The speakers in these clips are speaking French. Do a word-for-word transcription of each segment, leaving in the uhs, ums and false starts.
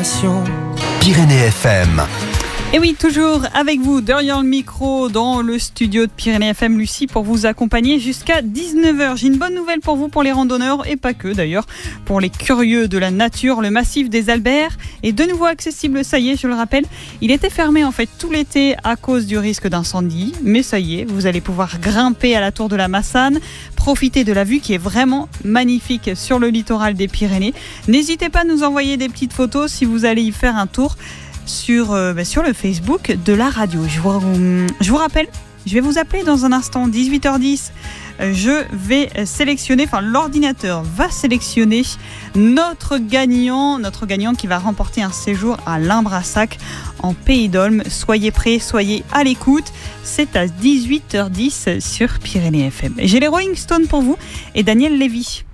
passion. Pyrénées F M. Et oui, toujours avec vous, derrière le micro, dans le studio de Pyrénées F M, Lucie, pour vous accompagner jusqu'à dix-neuf heures. J'ai une bonne nouvelle pour vous, pour les randonneurs, et pas que d'ailleurs. Pour les curieux de la nature, le massif des Alberts est de nouveau accessible, ça y est, je le rappelle. Il était fermé en fait tout l'été à cause du risque d'incendie, mais ça y est, vous allez pouvoir grimper à la tour de la Massane, profiter de la vue qui est vraiment magnifique sur le littoral des Pyrénées. N'hésitez pas à nous envoyer des petites photos si vous allez y faire un tour sur, euh, bah, sur le Facebook de la radio. Je vous, euh, je vous rappelle, je vais vous appeler dans un instant, dix-huit heures dix. Euh, je vais sélectionner, enfin l'ordinateur va sélectionner notre gagnant, notre gagnant qui va remporter un séjour à Limbrassac en Pays d'Olme. Soyez prêts, soyez à l'écoute. C'est à dix-huit heures dix sur Pyrénées F M. J'ai les Rolling Stones pour vous et Daniel Lévy.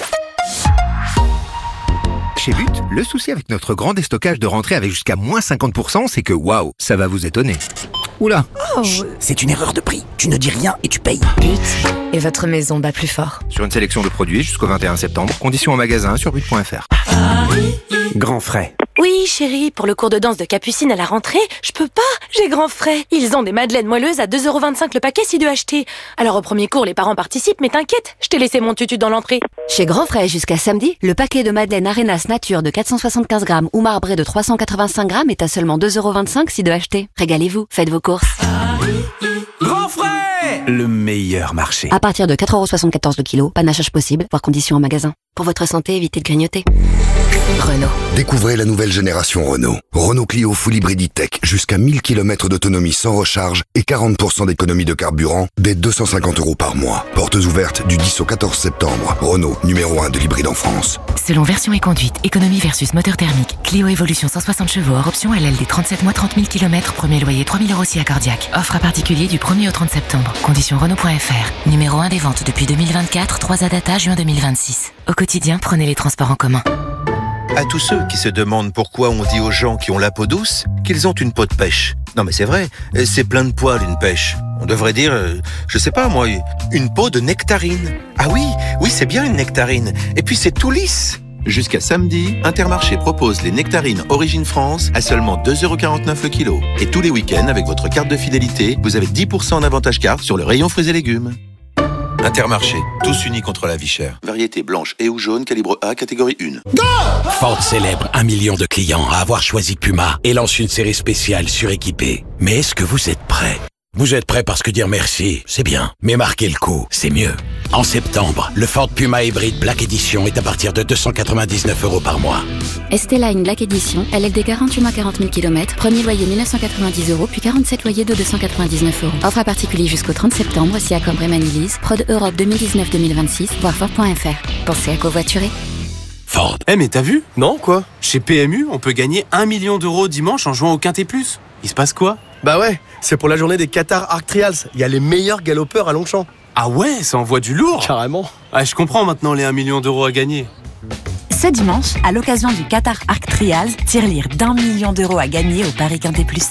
Chez But, le souci avec notre grand déstockage de rentrée avec jusqu'à moins cinquante pour cent, c'est que waouh, ça va vous étonner. Oula. Oh. Chut, c'est une erreur de prix. Tu ne dis rien et tu payes. But, et votre maison bat plus fort. Sur une sélection de produits jusqu'au vingt et un septembre, conditions en magasin sur but point f r. Grand frais. Oui, chérie, pour le cours de danse de Capucine à la rentrée, je peux pas, j'ai grand frais. Ils ont des madeleines moelleuses à deux euros vingt-cinq le paquet si deux achetés. Alors au premier cours, les parents participent, mais t'inquiète, je t'ai laissé mon tutu dans l'entrée. Chez Grand Frais, jusqu'à samedi, le paquet de madeleine Arenas Nature de quatre cent soixante-quinze grammes ou marbré de trois cent quatre-vingt-cinq grammes est à seulement deux euros vingt-cinq si deux achetés. Régalez-vous, faites vos courses. Grand frais, le meilleur marché. À partir de quatre euros soixante-quatorze le kilo, panachage possible, voire conditions en magasin. Pour votre santé, évitez de grignoter. Renault. Découvrez la nouvelle génération Renault. Renault Clio Full Hybrid Tech, jusqu'à mille kilomètres d'autonomie sans recharge et quarante pour cent d'économie de carburant dès deux cent cinquante euros par mois. Portes ouvertes du dix au quatorze septembre. Renault, numéro un de l'hybride en France. Selon version et conduite, économie versus moteur thermique. Clio Evolution cent soixante chevaux hors option L L D trente-sept mois trente mille kilomètres, premier loyer trois mille euros si accordiaque. Offre à particulier du premier au trente septembre. Conditions Renault point f r. Numéro un des ventes depuis deux mille vingt-quatre, trois à data juin deux mille vingt-six. Au quotidien, prenez les transports en commun. À tous ceux qui se demandent pourquoi on dit aux gens qui ont la peau douce qu'ils ont une peau de pêche. Non mais c'est vrai, c'est plein de poils une pêche. On devrait dire, euh, je sais pas moi, une peau de nectarine. Ah oui, oui c'est bien une nectarine. Et puis c'est tout lisse. Jusqu'à samedi, Intermarché propose les nectarines Origine France à seulement deux euros quarante-neuf le kilo. Et tous les week-ends, avec votre carte de fidélité, vous avez dix pour cent en avantage carte sur le rayon fruits et légumes. Intermarché, tous unis contre la vie chère. Variété blanche et ou jaune, calibre A, catégorie un. Go! Ford célèbre un million de clients à avoir choisi Puma et lance une série spéciale suréquipée. Mais est-ce que vous êtes prêts? Vous êtes prêts parce que dire merci, c'est bien. Mais marquer le coup, c'est mieux. En septembre, le Ford Puma Hybrid Black Edition est à partir de deux cent quatre-vingt-dix-neuf euros par mois. Esteline Black Edition, L L D quarante-huit mois quarante mille kilomètres, premier loyer mille neuf cent quatre-vingt-dix euros, puis quarante-sept loyers de deux cent quatre-vingt-dix-neuf euros. Offre à particulier jusqu'au trente septembre, si accord Bremen Lease, Prod Europe deux mille dix-neuf deux mille vingt-six, voir Ford point f r. Pensez à covoiturer. Ford. Eh mais t'as vu? Non, quoi? Chez P M U, on peut gagner un million d'euros dimanche en jouant au Quintet Plus. Il se passe quoi? Bah ouais, c'est pour la journée des Qatar Arc Trials. Il y a les meilleurs galopeurs à Longchamp. Ah ouais, ça envoie du lourd. Carrément. Ah, je comprends maintenant les un million d'euros à gagner. Ce dimanche, à l'occasion du Qatar Arc Trials, tirelire d'un million d'euros à gagner au Paris Quintet Plus.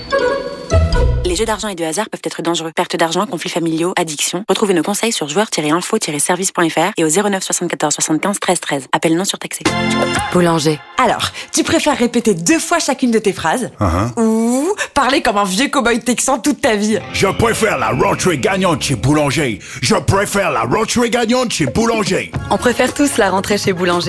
Les jeux d'argent et de hasard peuvent être dangereux. Perte d'argent, conflits familiaux, addiction. Retrouvez nos conseils sur joueurs tiret info tiret service point f r et au zéro neuf soixante-quatorze soixante-quinze treize treize. Appel non surtaxé. Boulanger. Alors, tu préfères répéter deux fois chacune de tes phrases uh-huh. ou parler comme un vieux cow-boy texan toute ta vie? Je préfère la rentrée gagnante chez Boulanger. Je préfère la rentrée gagnante chez Boulanger. On préfère tous la rentrée chez Boulanger.